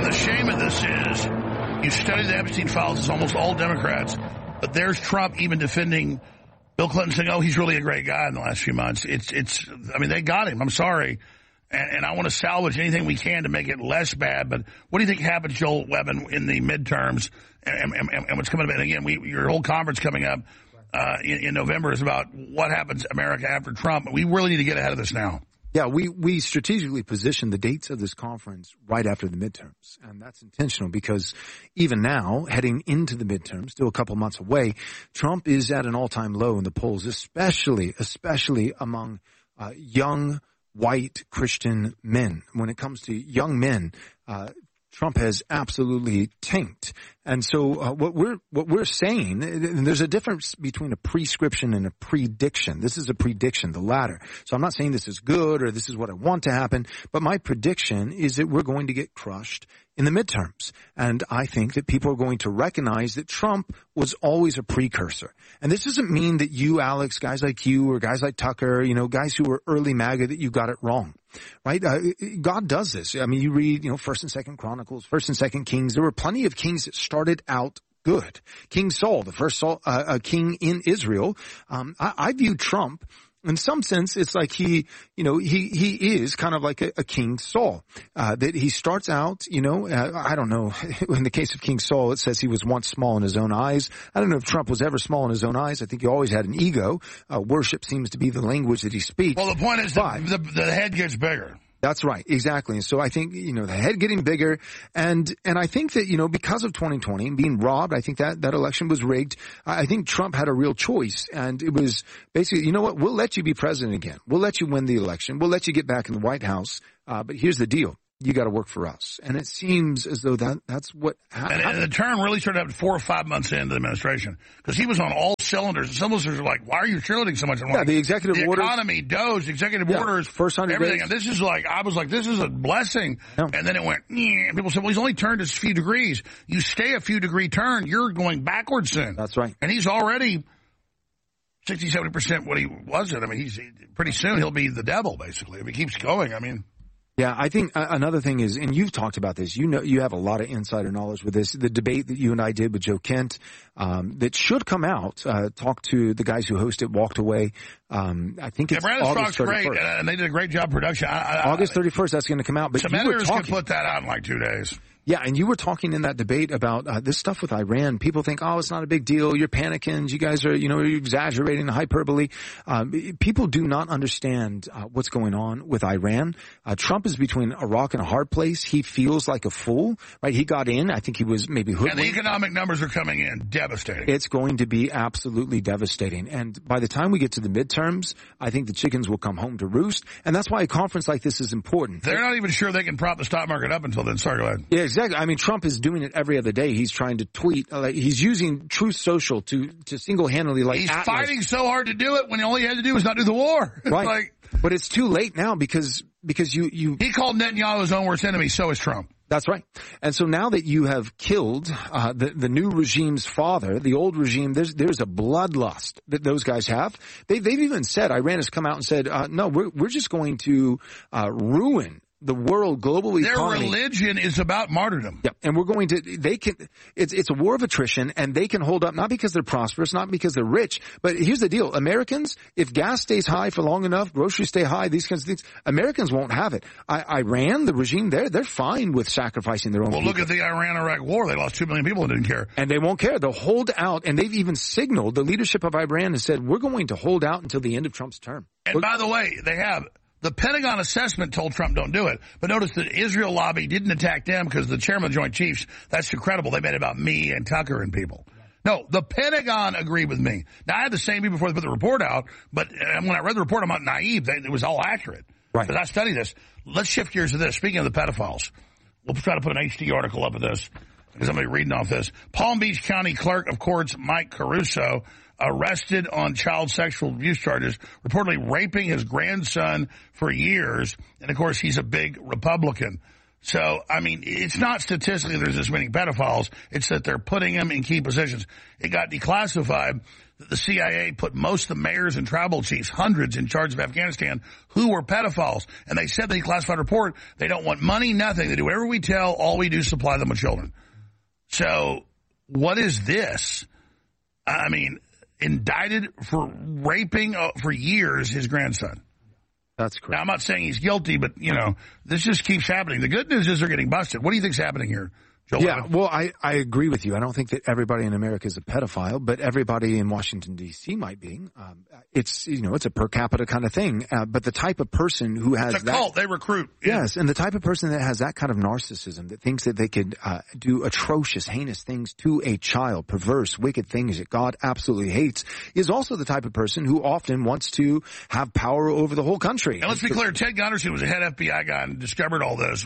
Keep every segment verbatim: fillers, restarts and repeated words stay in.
the shame of this is you study the Epstein files, it's almost all Democrats, but there's Trump even defending Bill Clinton saying, oh, he's really a great guy in the last few months. It's, it's, I mean, they got him. I'm sorry. And, and I want to salvage anything we can to make it less bad. But what do you think happens, Joel Webbin, in the midterms and, and, and, and what's coming up? And again, we, your whole conference coming up uh, in, in November is about what happens in America after Trump. We really need to get ahead of this now. Yeah, we, we strategically positioned the dates of this conference right after the midterms. And that's intentional because even now, heading into the midterms, still a couple months away, Trump is at an all-time low in the polls, especially, especially among uh, young white Christian men. When it comes to young men, uh, Trump has absolutely tanked. And so uh, what we're what we're saying, and there's a difference between a prescription and a prediction. This is a prediction, the latter. So I'm not saying this is good or this is what I want to happen, but my prediction is that we're going to get crushed in the midterms. And I think that people are going to recognize that Trump was always a precursor. And this doesn't mean that you, Alex, guys like you or guys like Tucker, you know, guys who were early MAGA, that you got it wrong. Right? Uh, God does this. I mean, you read, you know, First and Second Chronicles, First and Second Kings. There were plenty of kings that started out good. King Saul, the first Saul, uh, uh, king in Israel. Um, I, I view Trump, in some sense, it's like he, you know, he, he is kind of like a, a King Saul, uh, that he starts out, you know, uh, I don't know. In the case of King Saul, it says he was once small in his own eyes. I don't know if Trump was ever small in his own eyes. I think he always had an ego. Uh, worship seems to be the language that he speaks. Well, the point is that the, the head gets bigger. That's right. Exactly. And so I think, you know, the head getting bigger. And, and I think that, you know, because of twenty twenty and being robbed, I think that, that election was rigged. I think Trump had a real choice. And it was basically, you know what? We'll let you be president again. We'll let you win the election. We'll let you get back in the White House. Uh, but here's the deal. You got to work for us. And it seems as though that that's what happened. And, and the turn really started up four or five months into the administration because he was on all cylinders. And some of us are like, why are you cheerleading so much? I'm yeah, like, the executive the orders. The economy, Doge, executive yeah, orders, first hundred everything. days. And this is like, I was like, this is a blessing. Yeah. And then it went, and people said, well, he's only turned a few degrees. You stay a few degree turn, you're going backwards soon. That's right. And he's already sixty, seventy percent what he was at. I mean, he's pretty soon he'll be the devil, basically, if he keeps going. I mean. Yeah, I think another thing is, and you've talked about this, you know, you have a lot of insider knowledge with this, the debate that you and I did with Joe Kent, um, that should come out, uh, talk to the guys who host it, Walked Away. Um, I think it's yeah, August thirty-first. Great, and they did a great job production. I, I, August thirty-first, that's going to come out. But some you were editors talking, could put that out in like two days. Yeah, and you were talking in that debate about uh, this stuff with Iran. People think, oh, it's not a big deal. You're panicking. You guys are, you know, you're exaggerating the hyperbole. Um, people do not understand uh, what's going on with Iran. Uh, Trump is between a rock and a hard place. He feels like a fool, right? He got in. I think he was maybe hoodwinked. And the economic numbers are coming in devastating. It's going to be absolutely devastating. And by the time we get to the midterms, I think the chickens will come home to roost. And that's why a conference like this is important. They're not even sure they can prop the stock market up until then. Sorry, go ahead. Yeah, exactly. I mean, Trump is doing it every other day. He's trying to tweet. Uh, he's using Truth Social to, to single-handedly, like, He's Atlas. fighting so hard to do it when all he had to do was not do the war. Right. like, but it's too late now because, because you, you. He called Netanyahu his own worst enemy. So is Trump. That's right. And so now that you have killed uh, the, the new regime's father, the old regime, there's there's a bloodlust that those guys have. They, they've even said, Iran has come out and said, uh, no, we're, we're just going to uh, ruin the world, global economy. Their religion is about martyrdom. Yep. And we're going to, they can, it's, it's a war of attrition, and they can hold up, not because they're prosperous, not because they're rich, but here's the deal. Americans, if gas stays high for long enough, groceries stay high, these kinds of things, Americans won't have it. I, Iran, the regime there, they're fine with sacrificing their own well, people. Look at the Iran-Iraq war. They lost two million people and didn't care. And they won't care. They'll hold out, and they've even signaled, the leadership of Iran has said, we're going to hold out until the end of Trump's term. And we're, by the way, they have. The Pentagon assessment told Trump don't do it. But notice the Israel lobby didn't attack them because the chairman of the Joint Chiefs, that's incredible. They made it about me and Tucker and people. No, the Pentagon agreed with me. Now, I had the same before they put the report out, but when I read the report, I'm not naive. It was all accurate. Right. But I studied this. Let's shift gears to this. Speaking of the pedophiles, we'll try to put an H D article up of this because I'm going to be reading off this. Palm Beach County Clerk of Courts Mike Caruso arrested on child sexual abuse charges, reportedly raping his grandson for years. And, of course, he's a big Republican. So, I mean, it's not statistically there's this many pedophiles. It's that they're putting them in key positions. It got declassified. that the C I A put most of the mayors and tribal chiefs, hundreds, in charge of Afghanistan who were pedophiles. And they said they classified report, they don't want money, nothing. They do whatever we tell, all we do is supply them with children. So what is this? I mean, indicted for raping uh, for years his grandson. That's correct. Now, I'm not saying he's guilty, but, you know, this just keeps happening. The good news is they're getting busted. What do you think's happening here, Joel? Yeah, well, I, I agree with you. I don't think that everybody in America is a pedophile, but everybody in Washington, D C might be. Um, it's, you know, it's a per capita kind of thing. Uh, but the type of person who has it's a that, cult. They recruit. Yes, and the type of person that has that kind of narcissism, that thinks that they could uh, do atrocious, heinous things to a child, perverse, wicked things that God absolutely hates, is also the type of person who often wants to have power over the whole country. And let's be clear, Ted Gunderson was a head F B I guy and discovered all this.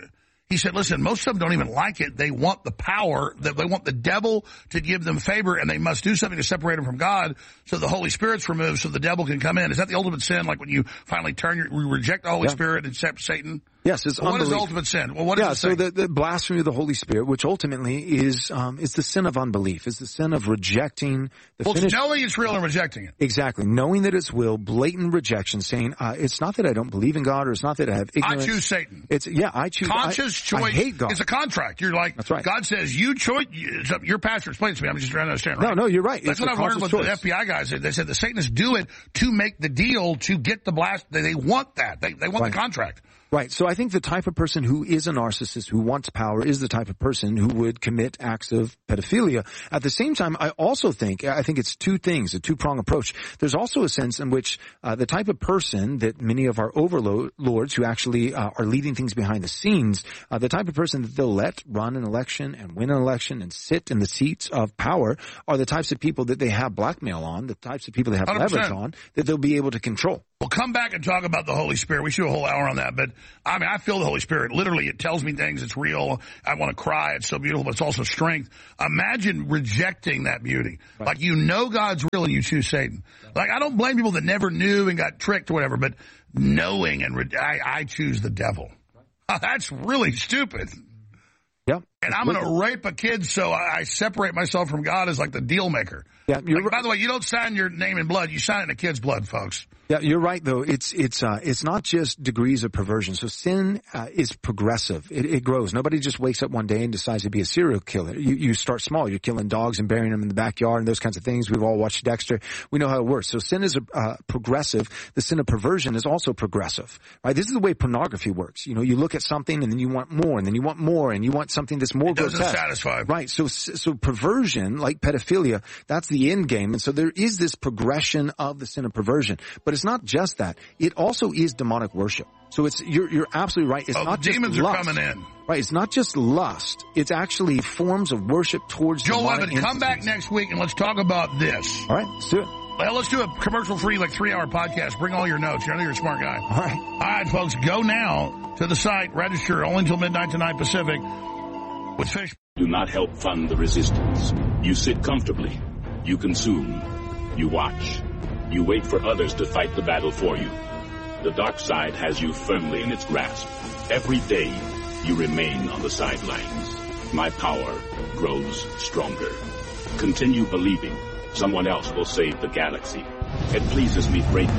He said, listen, most of them don't even like it. They want the power, that they want the devil to give them favor, and they must do something to separate them from God so the Holy Spirit's removed so the devil can come in. Is that the ultimate sin? Like when you finally turn your, you reject the Holy yeah. Spirit and accept Satan? Yes, it's well, what is the ultimate sin? Well, what yeah, is so the, the blasphemy of the Holy Spirit, which ultimately is um, is the sin of unbelief, is the sin of rejecting the well, finished... Well, knowing it's real and rejecting it. Exactly. Knowing that it's will, blatant rejection, saying, uh, it's not that I don't believe in God, or it's not that I have ignorance. I choose Satan. It's, yeah, I choose... Conscious I, choice. I hate God. It's a contract. You're like, That's right. God says, you choice... Your pastor explains to me. I'm just trying to understand, right? No, no, you're right. That's it's what I've learned with choice. The F B I guys. They said the Satanists do it to make the deal, to get the blast. They, they want that. They, they want right. the contract. Right. So I think the type of person who is a narcissist, who wants power, is the type of person who would commit acts of pedophilia. At the same time, I also think, I think it's two things, a two-prong approach. There's also a sense in which uh, the type of person that many of our overlords who actually uh, are leading things behind the scenes, uh, the type of person that they'll let run an election and win an election and sit in the seats of power are the types of people that they have blackmail on, the types of people they have one hundred percent leverage on, that they'll be able to control. We'll come back and talk about the Holy Spirit. We should do a whole hour on that. But, I mean, I feel the Holy Spirit. Literally, it tells me things. It's real. I want to cry. It's so beautiful, but it's also strength. Imagine rejecting that beauty. Right. Like, you know God's real and you choose Satan. Right. Like, I don't blame people that never knew and got tricked or whatever, but knowing and re- I, I choose the devil. Right. That's really stupid. Yeah. And I'm going to rape a kid, so I, I separate myself from God as like the deal maker. Yeah. You're like, by the way, you don't sign your name in blood. You sign it in a kid's blood, folks. Yeah, you're right, though. It's it's uh, it's not just degrees of perversion. So sin uh, is progressive. It, it grows. Nobody just wakes up one day and decides to be a serial killer. You you start small. You're killing dogs and burying them in the backyard and those kinds of things. We've all watched Dexter. We know how it works. So sin is uh, progressive. The sin of perversion is also progressive. Right? This is the way pornography works. You know, you look at something and then you want more, and then you want more, and you want something that's more it doesn't grotesque. Satisfy. Right. So so perversion, like pedophilia, that's the end game. And so there is this progression of the sin of perversion. But it's not just that. It also is demonic worship. So it's you're you're absolutely right. It's oh, not the just demons lust. are coming in. Right. It's not just lust. It's actually forms of worship towards Joel demonic Levin, come back next week and let's talk about this. All right. Let's do it. Well, let's do a commercial-free, like, three-hour podcast. Bring all your notes. I know you're a smart guy. All right. All right, folks, go now to the site. Register only until midnight tonight Pacific with Fish. Do not help fund the resistance. You sit comfortably. You consume. You watch. You wait for others to fight the battle for you. The dark side has you firmly in its grasp. Every day, you remain on the sidelines. My power grows stronger. Continue believing. Someone else will save the galaxy. It pleases me greatly.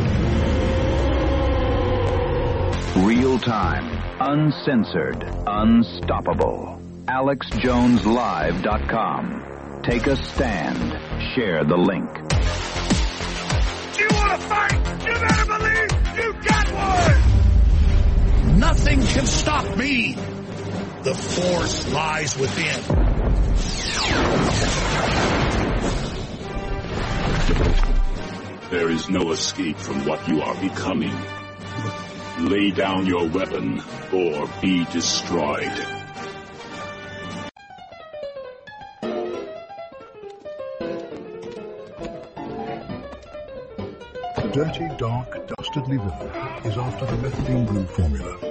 Real time, uncensored, unstoppable. Alex Jones Live dot com. Take a stand. Share the link. You want to fight? You better believe you got one! Nothing can stop me. The force lies within. There is no escape from what you are becoming. Lay down your weapon or be destroyed. Dirty, dark, dastardly villain is after the methylene blue formula.